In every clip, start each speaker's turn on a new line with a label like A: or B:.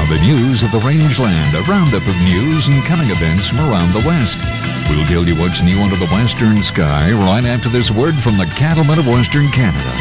A: the news of the rangeland, a roundup of news and coming events from around the West. We'll tell you what's new under the western sky right after this word from the Cattlemen of Western Canada.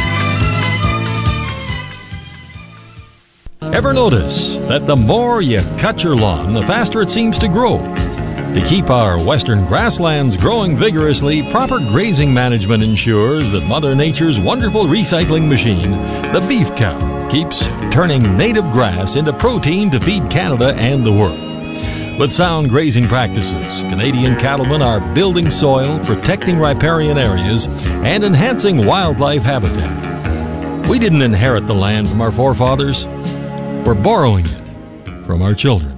B: Ever notice that the more you cut your lawn, the faster it seems to grow? To keep our western grasslands growing vigorously, proper grazing management ensures that Mother Nature's wonderful recycling machine, the beef cow, keeps turning native grass into protein to feed Canada and the world. With sound grazing practices, Canadian cattlemen are building soil, protecting riparian areas, and enhancing wildlife habitat. We didn't inherit the land from our forefathers. We're borrowing it from our children.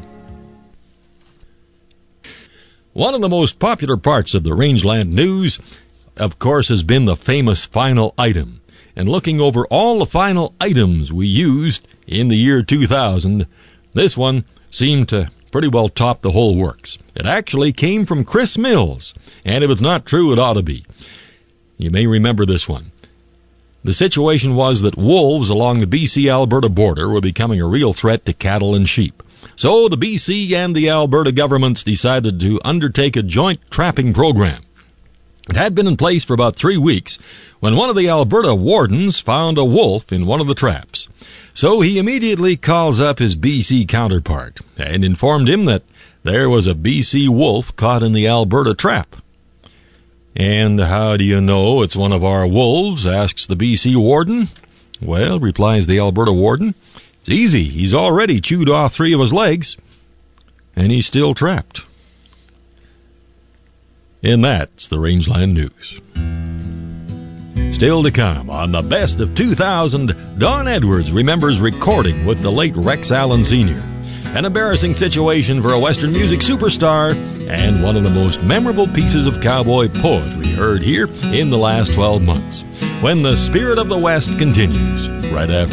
B: One of the most popular parts of the Rangeland News, of course, has been the famous final item. And looking over all the final items we used in the year 2000, this one seemed to pretty well top the whole works. It actually came from Chris Mills, and if it's not true, it ought to be. You may remember this one. The situation was that wolves along the BC-Alberta border were becoming a real threat to cattle and sheep. So the BC and the Alberta governments decided to undertake a joint trapping program. It had been in place for about 3 weeks when one of the Alberta wardens found a wolf in one of the traps. So he immediately calls up his BC counterpart and informed him that there was a BC wolf caught in the Alberta trap. "And how do you know it's one of our wolves?" asks the BC warden. "Well," replies the Alberta warden, "it's easy. He's already chewed off 3 of his legs, and he's still trapped." And that's the Rangeland News. Still to come on the Best of 2000, Don Edwards remembers recording with the late Rex Allen Sr., an embarrassing situation for a Western music superstar, and one of the most memorable pieces of cowboy poetry heard here in the last 12 months. When the Spirit of the West continues, right after